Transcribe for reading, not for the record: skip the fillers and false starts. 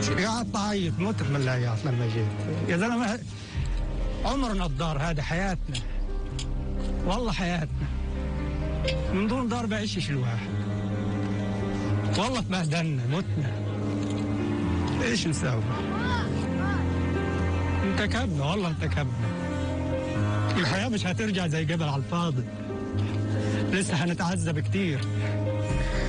قعدت اعيط مت من العياط لما جيت يا زلمه. عمرنا الدار هذا حياتنا، والله حياتنا، من دون دار بعيشش الواحد، والله تبهدلنا متنا، ايش نسوي؟ انتكبنا والله انتكبنا. الحياه مش هترجع زي قبل على الفاضي، لسه هنتعذب كتير.